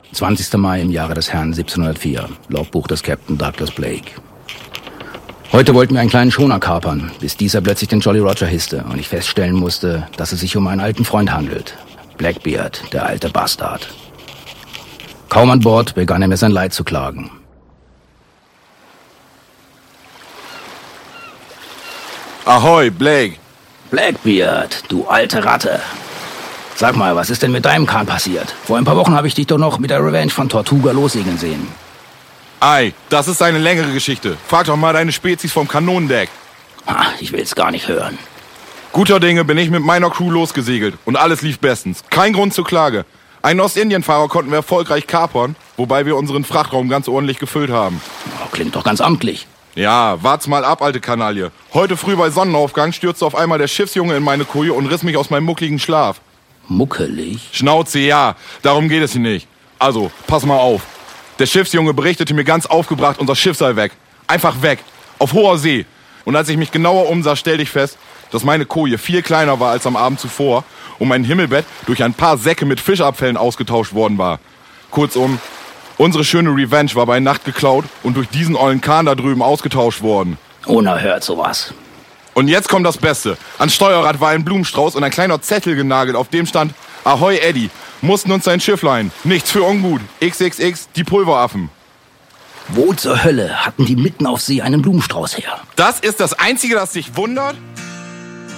20. Mai im Jahre des Herrn 1704. Logbuch des Captain Douglas Blake. Heute wollten wir einen kleinen Schoner kapern, bis dieser plötzlich den Jolly Roger hisste und ich feststellen musste, dass es sich um einen alten Freund handelt. Blackbeard, der alte Bastard. Kaum an Bord begann er mir sein Leid zu klagen. Ahoi, Blake. Blackbeard, du alte Ratte. Sag mal, was ist denn mit deinem Kahn passiert? Vor ein paar Wochen habe ich dich doch noch mit der Revenge von Tortuga lossegeln sehen. Ei, das ist eine längere Geschichte. Frag doch mal deine Spezies vom Kanonendeck. Ich will's gar nicht hören. Guter Dinge bin ich mit meiner Crew losgesegelt und alles lief bestens. Kein Grund zur Klage. Einen Ostindienfahrer konnten wir erfolgreich kapern, wobei wir unseren Frachtraum ganz ordentlich gefüllt haben. Klingt doch ganz amtlich. Ja, wart's mal ab, alte Kanaille. Heute früh bei Sonnenaufgang stürzte auf einmal der Schiffsjunge in meine Koje und riss mich aus meinem muckligen Schlaf. Muckelig? Schnauze, ja. Darum geht es hier nicht. Also, pass mal auf. Der Schiffsjunge berichtete mir ganz aufgebracht, unser Schiff sei weg. Einfach weg. Auf hoher See. Und als ich mich genauer umsah, stellte ich fest, dass meine Koje viel kleiner war als am Abend zuvor und mein Himmelbett durch ein paar Säcke mit Fischabfällen ausgetauscht worden war. Kurzum, unsere schöne Revenge war bei Nacht geklaut und durch diesen ollen Kahn da drüben ausgetauscht worden. Unerhört sowas. Und jetzt kommt das Beste. Ans Steuerrad war ein Blumenstrauß und ein kleiner Zettel genagelt, auf dem stand: Ahoi Eddie, mussten uns dein Schiff leihen. Nichts für ungut. XXX, die Pulveraffen. Wo zur Hölle hatten die mitten auf See einen Blumenstrauß her? Das ist das Einzige, das dich wundert?